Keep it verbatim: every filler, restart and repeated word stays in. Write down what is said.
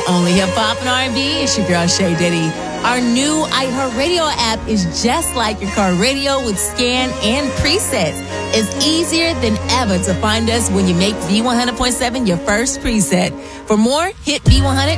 only hip-hop and R and B. It's your girl, Shay Diddy. Our new iHeartRadio app is just like your car radio with scan and presets. It's easier than ever to find us when you make V one hundred point seven your first preset. For more, hit V one hundred